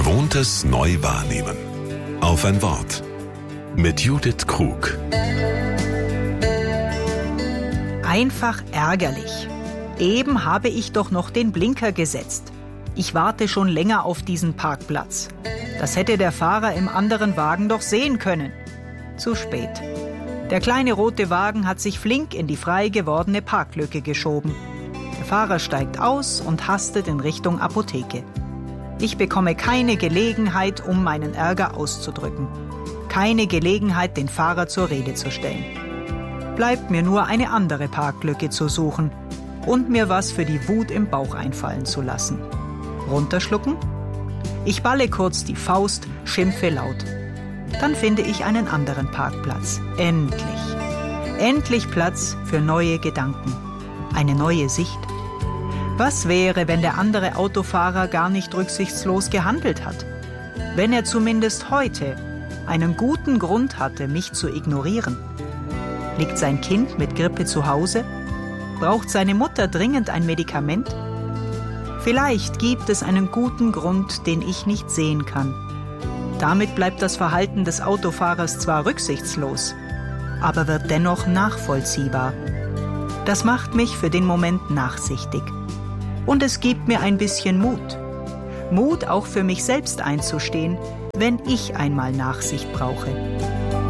Gewohntes neu wahrnehmen. Auf ein Wort. Mit Judith Krug. Einfach ärgerlich. Eben habe ich doch noch den Blinker gesetzt. Ich warte schon länger auf diesen Parkplatz. Das hätte der Fahrer im anderen Wagen doch sehen können. Zu spät. Der kleine rote Wagen hat sich flink in die frei gewordene Parklücke geschoben. Der Fahrer steigt aus und hastet in Richtung Apotheke. Ich bekomme keine Gelegenheit, um meinen Ärger auszudrücken. Keine Gelegenheit, den Fahrer zur Rede zu stellen. Bleibt mir nur eine andere Parklücke zu suchen und mir was für die Wut im Bauch einfallen zu lassen. Runterschlucken? Ich balle kurz die Faust, schimpfe laut. Dann finde ich einen anderen Parkplatz. Endlich. Endlich Platz für neue Gedanken. Eine neue Sicht. Was wäre, wenn der andere Autofahrer gar nicht rücksichtslos gehandelt hat? Wenn er zumindest heute einen guten Grund hatte, mich zu ignorieren? Liegt sein Kind mit Grippe zu Hause? Braucht seine Mutter dringend ein Medikament? Vielleicht gibt es einen guten Grund, den ich nicht sehen kann. Damit bleibt das Verhalten des Autofahrers zwar rücksichtslos, aber wird dennoch nachvollziehbar. Das macht mich für den Moment nachsichtig. Und es gibt mir ein bisschen Mut. Mut, auch für mich selbst einzustehen, wenn ich einmal Nachsicht brauche.